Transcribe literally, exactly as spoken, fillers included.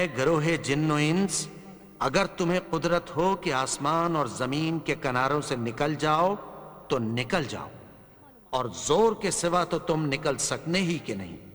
गिरोहे जिन्नो इंस, अगर तुम्हें कुदरत हो कि आसमान और जमीन के किनारों से निकल जाओ तो निकल जाओ, और जोर के सिवा तो तुम निकल सकने ही के नहीं।